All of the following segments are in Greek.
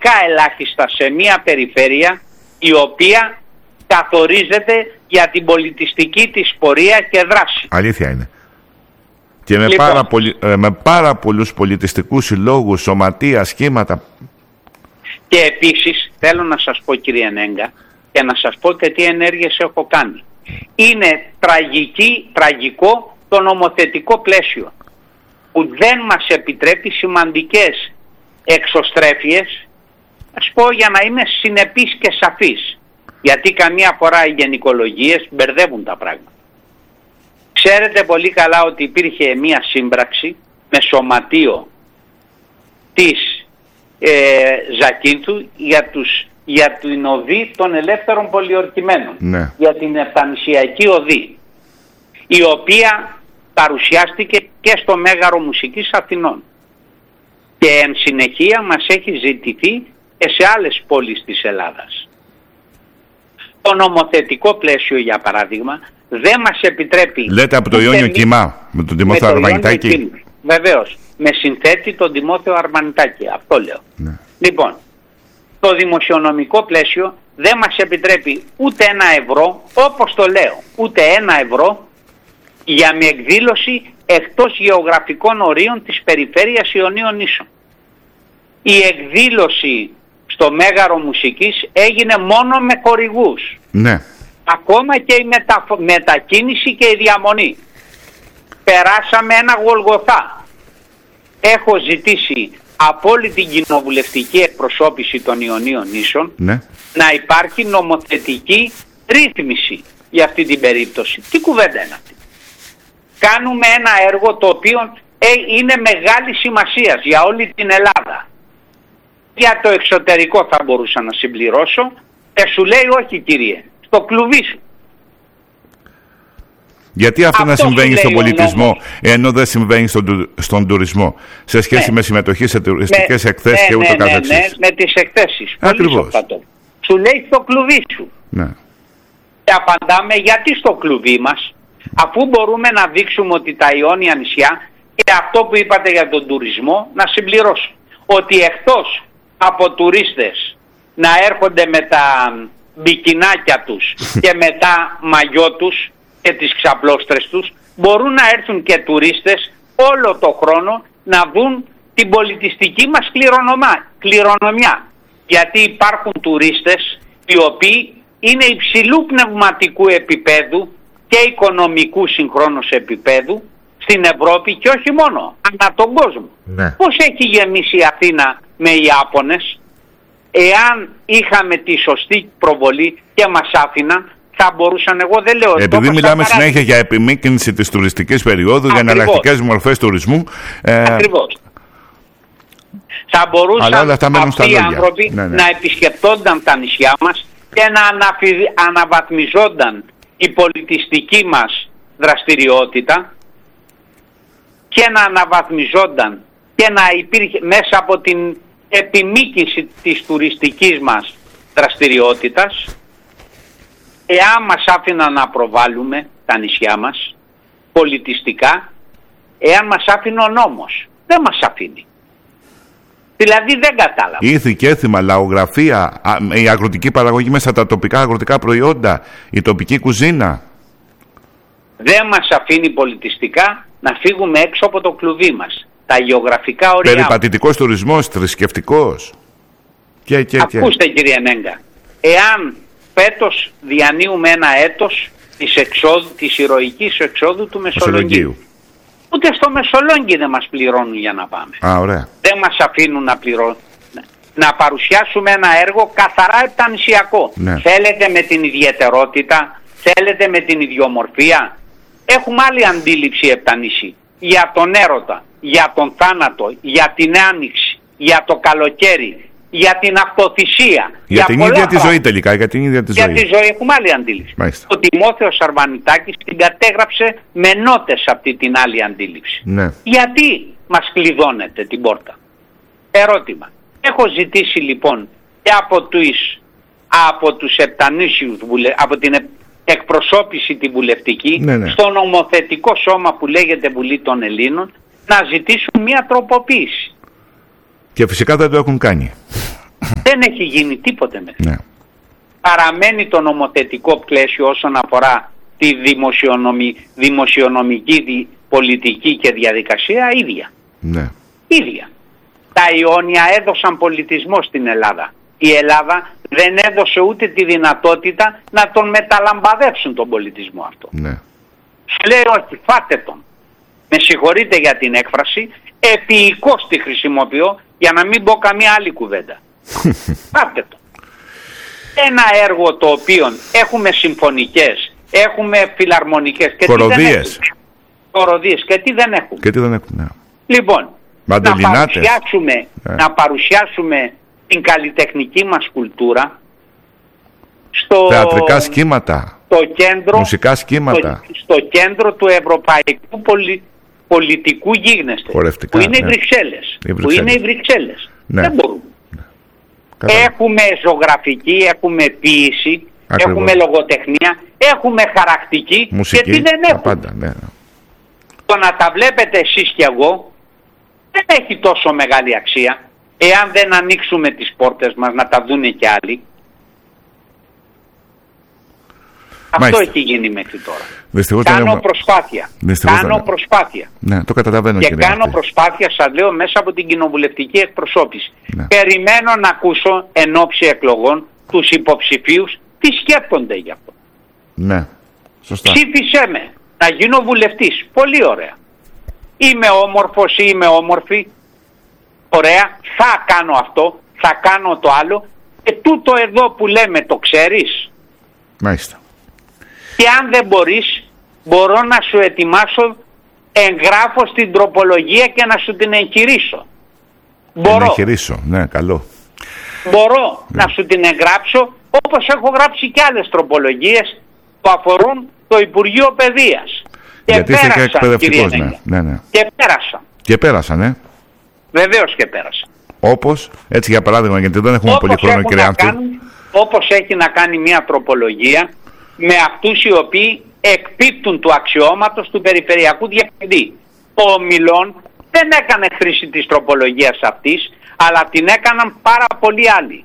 σημαντικά ελάχιστα σε μια περιφέρεια η οποία καθορίζεται για την πολιτιστική της πορεία και δράση. Αλήθεια είναι. Και με, Λοιπόν, με πάρα πολλούς πολιτιστικούς συλλόγους, σωματεία, σχήματα. Και επίσης θέλω να σας πω, κύριε Νέγκα, και να σας πω και τι ενέργειες έχω κάνει. Είναι τραγικό το νομοθετικό πλαίσιο που δεν μας επιτρέπει σημαντικές εξωστρέφειες. Ας πω για να είμαι συνεπής και σαφής, γιατί καμία φορά οι γενικολογίες μπερδεύουν τα πράγματα. Ξέρετε πολύ καλά ότι υπήρχε μια σύμπραξη με σωματείο της Ζακίνθου για την οδή των ελεύθερων πολιορκημένων, Ναι. για την Επτανησιακή οδή, η οποία παρουσιάστηκε και στο Μέγαρο Μουσικής Αθηνών και εν συνεχεία μας έχει ζητηθεί και σε άλλες πόλεις της Ελλάδας. Το νομοθετικό πλαίσιο, για παράδειγμα, δεν μας επιτρέπει... Λέτε από το Ιόνιο Κύμα, με τον Τιμόθεο Αρμανιτάκη. Βεβαίως, με συνθέτη τον Τιμόθεο Αρμανιτάκη, αυτό λέω. Ναι. Λοιπόν, το δημοσιονομικό πλαίσιο δεν μας επιτρέπει ούτε €1, όπως το λέω, ούτε €1 για μια εκδήλωση εκτός γεωγραφικών ορίων της περιφέρειας Ιωνίων Νήσων. Η εκδήλωση στο Μέγαρο Μουσικής έγινε μόνο με χορηγούς. Ναι. Ακόμα και η μετακίνηση και η διαμονή. Περάσαμε ένα Γολγοθά. Έχω ζητήσει από όλη την κοινοβουλευτική εκπροσώπηση των Ιωνίων Νήσων, Ναι. να υπάρχει νομοθετική ρύθμιση για αυτή την περίπτωση. Τι κουβέντα είναι αυτή? Κάνουμε ένα έργο το οποίο είναι μεγάλη σημασίας για όλη την Ελλάδα. Για το εξωτερικό θα μπορούσα να συμπληρώσω και σου λέει όχι, κύριε, στο κλουβί σου. Γιατί αυτό να συμβαίνει λέει στον ο πολιτισμό, νόμος. ενώ δεν συμβαίνει στον τουρισμό, σε σχέση με συμμετοχή σε τουριστικές εκθέσεις και ούτω καθεξής. Ναι, με τις εκθέσεις. Ακριβώς. Σου λέει στο κλουβί σου. Ναι. Και απαντάμε γιατί στο κλουβί μας, αφού μπορούμε να δείξουμε ότι τα Ιόνια νησιά, και αυτό που είπατε για τον τουρισμό, να συμπληρώσω, ότι εκτός από τουρίστες να έρχονται με τα μπικινάκια τους και με τα μαγιό τους και τις ξαπλώστρες τους, μπορούν να έρθουν και τουρίστες όλο το χρόνο να δουν την πολιτιστική μας κληρονομιά. Γιατί υπάρχουν τουρίστες οι οποίοι είναι υψηλού πνευματικού επίπεδου και οικονομικού συγχρόνως επίπεδου στην Ευρώπη και όχι μόνο, ανά τον κόσμο. Ναι. Πώς έχει γεμίσει η Αθήνα με Ιάπωνες? Εάν είχαμε τη σωστή προβολή και μας άφηναν, θα μπορούσαν, εγώ δεν λέω... Επειδή μιλάμε συνέχεια για επιμήκυνση της τουριστικής περίοδου, για εναλλακτικές μορφές τουρισμού. Ακριβώς. Θα μπορούσαν αυτοί οι άνθρωποι να επισκεπτόνταν τα νησιά μας και να αναβαθμιζόνταν η πολιτιστική μας δραστηριότητα και να αναβαθμιζόνταν και να υπήρχε μέσα από την επιμήκυνση της τουριστικής μας δραστηριότητας, εάν μας άφηναν να προβάλλουμε τα νησιά μας πολιτιστικά, εάν μας άφηνε ο νόμος. Δεν μας αφήνει. Δηλαδή δεν κατάλαβα. Ήθη και έθιμα, λαογραφία, η αγροτική παραγωγή μέσα τα τοπικά αγροτικά προϊόντα, η τοπική κουζίνα. Δεν μας αφήνει πολιτιστικά να φύγουμε έξω από το κλουβί μας. Τα γεωγραφικά όρια. Περιπατητικός τουρισμός, θρησκευτικός. Ακούστε, κύριε Νέγκα, εάν φέτος διανύουμε ένα έτος της ηρωικής εξόδου του Μεσολογγίου. Ούτε στο Μεσολόγγι δεν μας πληρώνουν για να πάμε. Ωραία. Δεν μας αφήνουν να πληρώνουν. Να παρουσιάσουμε ένα έργο καθαρά επτανησιακό. Ναι. Θέλετε με την ιδιαιτερότητα, θέλετε με την ιδιομορφία. Έχουμε άλλη αντίληψη επτανήσι. Για τον έρωτα, για τον θάνατο, για την άνοιξη, για το καλοκαίρι, για την αυτοθυσία. Για την ίδια τη ζωή τελικά. Για την ίδια τη ζωή. Για τη ζωή έχουμε άλλη αντίληψη. Μάλιστα. Ο Τιμόθεος Αρμανιτάκης την κατέγραψε με νότες αυτή την άλλη αντίληψη. Ναι. Γιατί μας κλειδώνετε την πόρτα? Ερώτημα. Έχω ζητήσει λοιπόν και από τους επτανήσιους, από την εκπροσώπηση τη βουλευτική, ναι. στο νομοθετικό σώμα που λέγεται Βουλή των Ελλήνων, να ζητήσουν μια τροποποίηση. Και φυσικά δεν το έχουν κάνει. Δεν έχει γίνει τίποτε με αυτό. Ναι. Παραμένει το νομοθετικό πλαίσιο όσον αφορά τη δημοσιονομική πολιτική και διαδικασία ίδια. Ναι. Ίδια. Τα Ιόνια έδωσαν πολιτισμό στην Ελλάδα. Η Ελλάδα δεν έδωσε ούτε τη δυνατότητα να τον μεταλαμπαδεύσουν τον πολιτισμό αυτό. Ναι. Σου λέει όχι, φάτε τον. Με συγχωρείτε για την έκφραση, επίοικος τη χρησιμοποιώ για να μην πω καμία άλλη κουβέντα. Φάτε τον. Ένα έργο το οποίο έχουμε συμφωνικές, έχουμε φιλαρμονικές και κοροδίες. Κοροδίες και τι δεν έχουμε. Και τι δεν έχουμε, ναι. Λοιπόν, να παρουσιάσουμε την καλλιτεχνική μας κουλτούρα στο θεατρικά σχήματα, κέντρο, μουσικά σχήματα, στο κέντρο του ευρωπαϊκού πολιτικού γίγνεσθε, που είναι, ναι. Που είναι οι Βρυξέλλες. Ναι. Δεν μπορούμε. Ναι. Έχουμε ζωγραφική, έχουμε ποίηση, ακριβώς. Έχουμε λογοτεχνία, έχουμε χαρακτική, μουσική, και τι δεν έχουμε. Πάντα, ναι. Το να τα βλέπετε εσείς και εγώ δεν έχει τόσο μεγάλη αξία εάν δεν ανοίξουμε τις πόρτες μας να τα δούνε κι άλλοι. Αυτό έχει γίνει μέχρι τώρα. Κάνω προσπάθεια. Ναι, το καταλαβαίνω. Και κάνω προσπάθεια, σας λέω, μέσα από την κοινοβουλευτική εκπροσώπηση. Ναι. Περιμένω να ακούσω εν ώψη εκλογών τους υποψηφίους τι σκέπτονται γι' αυτό. Ναι, σωστά. Ψήφισέ με να γίνω βουλευτής. Πολύ ωραία. Είμαι όμορφος ή είμαι όμορφη. Ωραία. Θα κάνω αυτό, θα κάνω το άλλο. Και τούτο εδώ που λέμε το ξέρεις. Μάλιστα. Και αν δεν μπορείς, μπορώ να σου ετοιμάσω, εγγράφω στην τροπολογία και να σου την εγχειρήσω. Μπορώ. Εγχειρήσω, ναι, καλό. Μπορώ να σου την εγγράψω, όπως έχω γράψει και άλλες τροπολογίες που αφορούν το Υπουργείο Παιδείας. Γιατί είσαι και εκπαιδευτικός, ναι. Και πέρασαν, Βεβαίως και πέρασαν. Όπως, έτσι για παράδειγμα, γιατί δεν έχουμε πολύ χρόνο, κύριε Άνθη. Όπως έχει να κάνει μια τροπολογία με αυτούς οι οποίοι εκπίπτουν του αξιώματος του Περιφερειακού Διευθυντή. Ο Μιλών δεν έκανε χρήση της τροπολογίας αυτής, αλλά την έκαναν πάρα πολλοί άλλοι.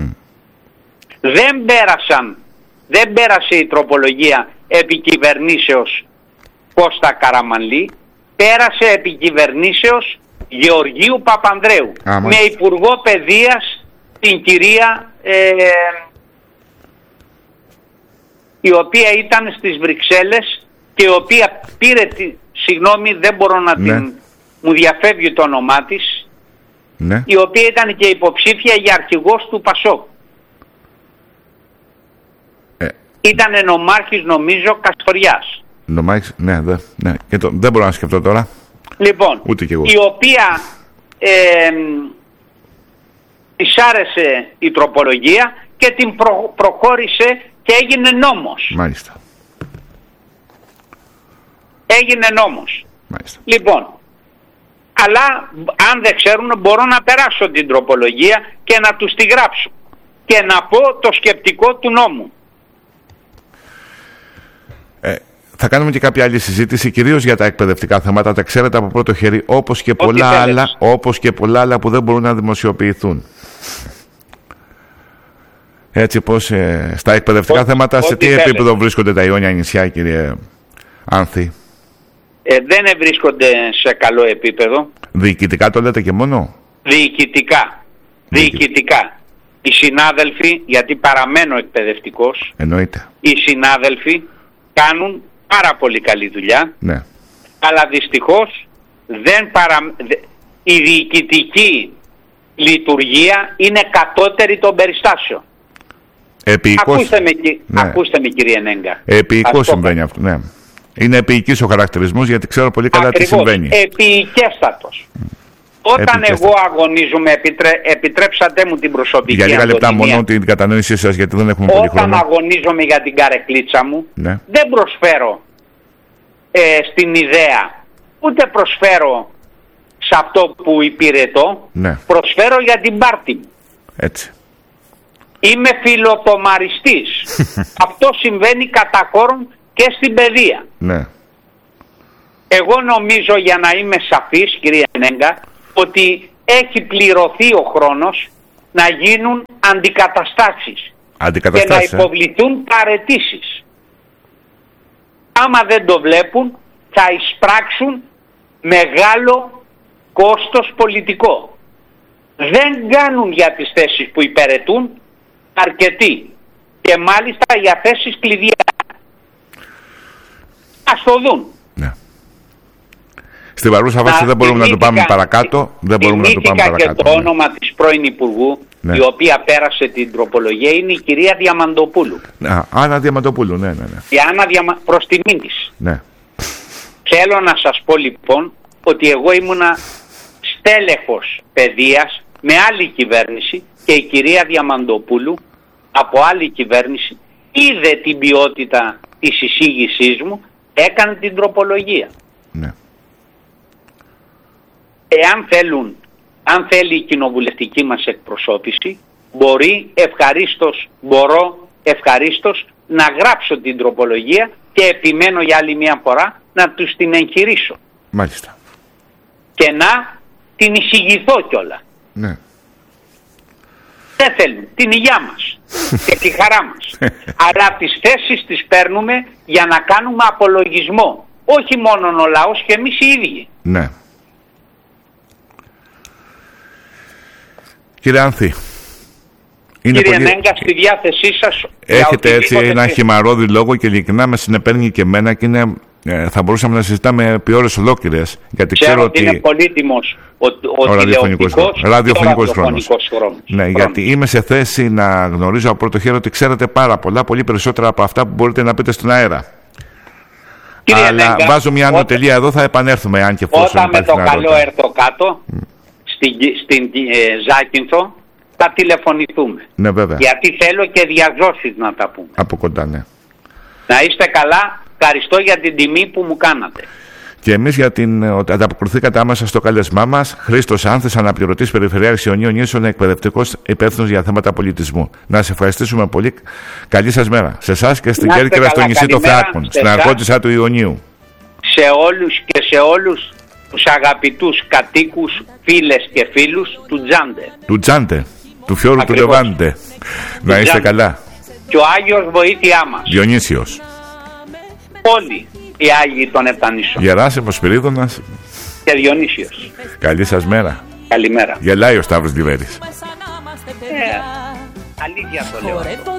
Δεν πέρασε η τροπολογία επί κυβερνήσεως Κώστα Καραμανλή, πέρασε επί κυβερνήσεως Γεωργίου Παπανδρέου, με Υπουργό Παιδείας την κυρία η οποία ήταν στις Βρυξέλλες και η οποία πήρε συγγνώμη, δεν μπορώ να την... μου διαφεύγει το όνομά της, η οποία ήταν και υποψήφια για αρχηγός του ΠΑΣΟΚ. Ήταν νομάρχης, νομίζω, Καστοριάς. Νομάρχης, ναι. Και δεν μπορώ να σκεφτώ τώρα. Λοιπόν, ούτε κι εγώ. Η οποία της άρεσε η τροπολογία και την προχώρησε και έγινε νόμος. Μάλιστα. Έγινε νόμος. Μάλιστα. Λοιπόν, αλλά αν δεν ξέρουν μπορώ να περάσω την τροπολογία και να τους τη γράψω και να πω το σκεπτικό του νόμου. Θα κάνουμε και κάποια άλλη συζήτηση, κυρίως για τα εκπαιδευτικά θέματα, τα ξέρετε από πρώτο χέρι, όπως και πολλά άλλα που δεν μπορούν να δημοσιοποιηθούν. Έτσι πως στα εκπαιδευτικά θέματα, σε τι επίπεδο βρίσκονται τα Ιόνια νησιά, κύριε Άνθη? Δεν βρίσκονται σε καλό επίπεδο. Διοικητικά το λέτε και μόνο? Διοικητικά. Οι συνάδελφοι, γιατί παραμένω εκπαιδευτικός, εννοείται, οι συνάδελφοι κάνουν πάρα πολύ καλή δουλειά, ναι. Αλλά δυστυχώς η διοικητική λειτουργία είναι κατώτερη των περιστάσεων. Ακούστε με κύριε Νέγκα. Επίοικος συμβαίνει αυτό, ναι. Είναι επίοικης ο χαρακτηρισμός, γιατί ξέρω πολύ καλά τι συμβαίνει. Επίοικέστατος. Όταν εγώ αγωνίζομαι, επιτρέψατε μου την προσωπική για λίγα λεπτά μόνο την κατανόησή σας, γιατί δεν έχουμε πολύ χρόνο. Όταν αγωνίζομαι για την καρεκλίτσα μου, δεν προσφέρω στην ιδέα, ούτε προσφέρω σε αυτό που υπηρετώ, προσφέρω για την πάρτη μου. Έτσι. Είμαι φιλοτομαριστής. Αυτό συμβαίνει κατά κόρον και στην παιδεία. Ναι. Εγώ νομίζω, για να είμαι σαφής, κυρία Νέγκα, ότι έχει πληρωθεί ο χρόνος να γίνουν αντικαταστάσεις και να υποβληθούν παραιτήσεις. Άμα δεν το βλέπουν, θα εισπράξουν μεγάλο κόστος πολιτικό. Δεν κάνουν για τις θέσεις που υπηρετούν αρκετοί, και μάλιστα για θέσεις κλειδιά. Ας το δουν. Ναι. Στην παρούσα βάση δεν μπορούμε να το πάμε παρακάτω. Δεν μπορούμε να το πάμε παρακάτω. Και το όνομα της πρώην Υπουργού, η οποία πέρασε την τροπολογία, είναι η κυρία Διαμαντοπούλου. Άννα Διαμαντοπούλου, ναι. Η Άννα προς τιμήν της. Ναι. Θέλω να σας πω λοιπόν ότι εγώ ήμουνα στέλεχος παιδείας με άλλη κυβέρνηση και η κυρία Διαμαντοπούλου από άλλη κυβέρνηση είδε την ποιότητα της εισήγησής μου, έκανε την τροπολογία. Ναι. Αν θέλει η κοινοβουλευτική μας εκπροσώπηση, μπορώ ευχαρίστως να γράψω την τροπολογία και επιμένω για άλλη μια φορά να τους την εγχειρήσω. Μάλιστα. Και να την εισηγηθώ κιόλα. Ναι. Δεν θέλουν την υγειά μας και τη χαρά μας. Αλλά τις θέσεις τις παίρνουμε για να κάνουμε απολογισμό. Όχι μόνο ο λαός και εμείς οι ίδιοι. Ναι. Κύριε Άνθη, κύριε Νέγκα, στη διάθεσή σας. Έχετε έτσι ένα χυμαρόδι λόγο και ειλικρινά με συνεπέρνει και εμένα και είναι, θα μπορούσαμε να συζητάμε επί ώρες ολόκληρες. Γιατί ξέρω ότι είναι πολύτιμος ο ραδιοφωνικός χρόνος. Ναι, γιατί είμαι σε θέση να γνωρίζω από πρώτο χέρι ότι ξέρετε πάρα πολλά, πολύ περισσότερα από αυτά που μπορείτε να πείτε στον αέρα. Κύριε Αλλά Νέγκα, βάζω μια ανωτελεία εδώ, θα επανέλθουμε αν και εφόσον όταν με το καλό έρθω κάτω στην Ζάκυνθο θα τηλεφωνηθούμε. Ναι, βέβαια. Γιατί θέλω και διαζώσεις να τα πούμε. Από κοντά, ναι. Να είστε καλά. Ευχαριστώ για την τιμή που μου κάνατε. Και εμείς για ότι ανταποκριθήκατε άμεσα στο κάλεσμά μας. Χρήστος Άνθης, αναπληρωτής Περιφερειάρχης Ιωνίων Νήσων, εκπαιδευτικός υπεύθυνος για θέματα πολιτισμού. Να σε ευχαριστήσουμε πολύ. Καλή σας μέρα. Σε εσάς και στην Κέρκυρα, στο νησί των Θεάκων, στην Αρκώτισσα του Ιωνίου. Σε όλους και σε όλους τους αγαπητούς κατοίκους, φίλες και φίλους του Τζάντε. Του Τζάντε, του Φιόρου του Λεβάντε. Να είστε καλά. Και ο Άγιος βοήθειά μας. Διονύσιος. Όλοι οι Άγιοι των Επτανήσων. Γεράσιμος Σπυρίδωνας και Διονύσιος. Καλή σας μέρα. Καλημέρα. Γελάει ο Σταύρος Λιβέρης. Αλήθεια το λέω.